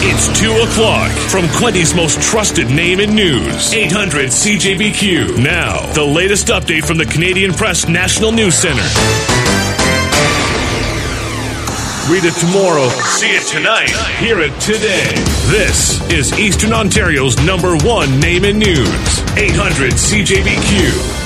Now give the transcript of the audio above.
It's 2 o'clock from Quinty's most trusted name in news. 800 CJBQ. Now, the latest update from the Canadian Press National News Center. Read it tomorrow. See it tonight. Hear it today. This is Eastern Ontario's #1 name in news. 800 CJBQ.